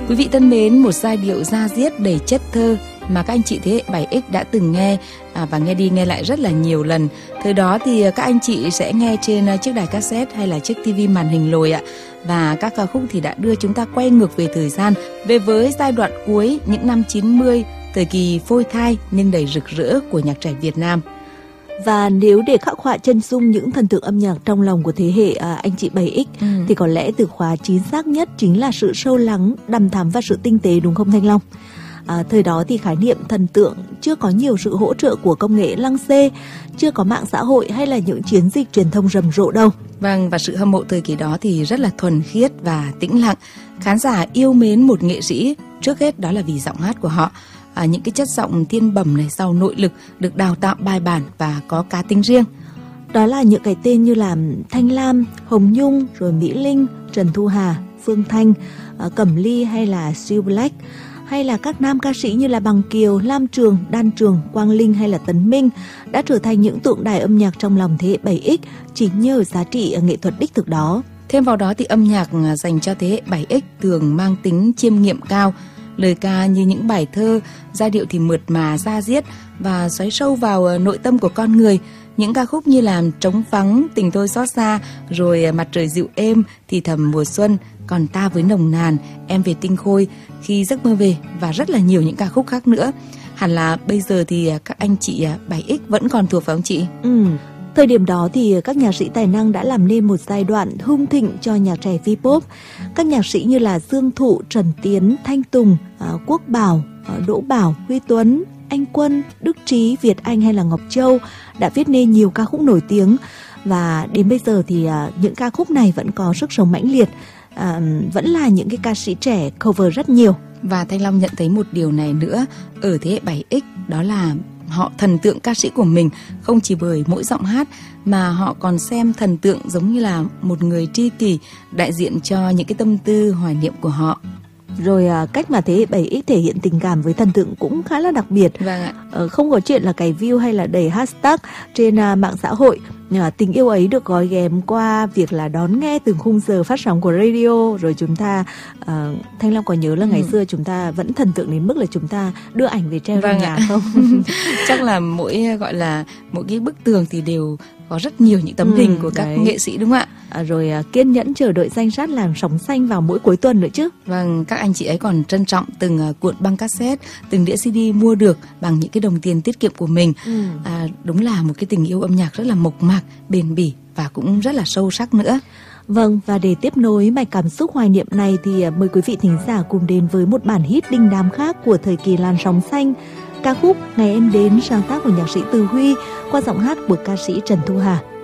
Quý vị thân mến, một giai điệu da diết đầy chất thơ mà các anh chị thế hệ 7X đã từng nghe và nghe đi nghe lại rất là nhiều lần. Thời đó thì các anh chị sẽ nghe trên chiếc đài cassette hay là chiếc tivi màn hình lồi ạ. Và các ca khúc thì đã đưa chúng ta quay ngược về thời gian, về với giai đoạn cuối những năm 90, thời kỳ phôi thai nhưng đầy rực rỡ của nhạc trẻ Việt Nam. Và nếu để khắc họa chân dung những thần tượng âm nhạc trong lòng của thế hệ anh chị 7X thì có lẽ từ khóa chính xác nhất chính là sự sâu lắng, đằm thắm và sự tinh tế, đúng không Thanh Long? Thời đó thì khái niệm thần tượng chưa có nhiều sự hỗ trợ của công nghệ lăng xê, chưa có mạng xã hội hay là những chiến dịch truyền thông rầm rộ đâu. Vâng, và sự hâm mộ thời kỳ đó thì rất là thuần khiết và tĩnh lặng. Khán giả yêu mến một nghệ sĩ, trước hết đó là vì giọng hát của họ. Những cái chất giọng thiên bẩm này, giàu nội lực, được đào tạo bài bản và có cá tính riêng. Đó là những cái tên như là Thanh Lam, Hồng Nhung, rồi Mỹ Linh, Trần Thu Hà, Phương Thanh, Cẩm Ly hay là Siêu Black, hay là các nam ca sĩ như là Bằng Kiều, Lam Trường, Đan Trường, Quang Linh hay là Tấn Minh đã trở thành những tượng đài âm nhạc trong lòng thế hệ 7X chính nhờ giá trị nghệ thuật đích thực đó. Thêm vào đó thì âm nhạc dành cho thế hệ 7X thường mang tính chiêm nghiệm cao. Lời ca như những bài thơ, giai điệu thì mượt mà da diết và xoáy sâu vào nội tâm của con người. Những ca khúc như là Trống Vắng, Tình Tôi Xót Xa, rồi Mặt Trời Dịu Êm, Thì Thầm Mùa Xuân, Còn Ta Với Nồng Nàn, Em Về Tinh Khôi, Khi Giấc Mơ Về và rất là nhiều những ca khúc khác nữa. Hẳn là bây giờ thì các anh chị 7X vẫn còn thuộc phải không chị? Thời điểm đó thì các nhạc sĩ tài năng đã làm nên một giai đoạn hưng thịnh cho nhạc trẻ V-pop. Các nhạc sĩ như là Dương Thụ, Trần Tiến, Thanh Tùng, Quốc Bảo, Đỗ Bảo, Huy Tuấn, Anh Quân, Đức Trí, Việt Anh hay là Ngọc Châu đã viết nên nhiều ca khúc nổi tiếng. Và đến bây giờ thì những ca khúc này vẫn có sức sống mãnh liệt, vẫn là những cái ca sĩ trẻ cover rất nhiều. Và Thanh Long nhận thấy một điều này nữa ở thế hệ 7X, đó là họ thần tượng ca sĩ của mình không chỉ bởi mỗi giọng hát mà họ còn xem thần tượng giống như là một người tri kỷ đại diện cho những cái tâm tư hoài niệm của họ. Rồi cách mà thế hệ 7X thể hiện tình cảm với thần tượng cũng khá là đặc biệt. Vâng ạ. Không có chuyện là cày view hay là đẩy hashtag trên mạng xã hội. Tình yêu ấy được gói ghém qua việc là đón nghe từng khung giờ phát sóng của radio. Rồi chúng ta, Thanh Long có nhớ là ngày xưa chúng ta vẫn thần tượng đến mức là chúng ta đưa ảnh về treo trong nhà không? Chắc là mỗi cái bức tường thì đều có rất nhiều những tấm hình của các nghệ sĩ, đúng không ạ? Rồi kiên nhẫn chờ đợi danh sách làm sóng xanh vào mỗi cuối tuần nữa chứ. Vâng, các anh chị ấy còn trân trọng từng cuộn băng cassette, từng đĩa CD mua được bằng những cái đồng tiền tiết kiệm của mình. Đúng là một cái tình yêu âm nhạc rất là mộc mạc, bền bỉ và cũng rất là sâu sắc nữa. Vâng, và để tiếp nối mạch cảm xúc hoài niệm này thì mời quý vị thính giả cùng đến với một bản hit đình đám khác của thời kỳ làn sóng xanh. Ca khúc Ngày Em Đến, sáng tác của nhạc sĩ Từ Huy qua giọng hát của ca sĩ Trần Thu Hà.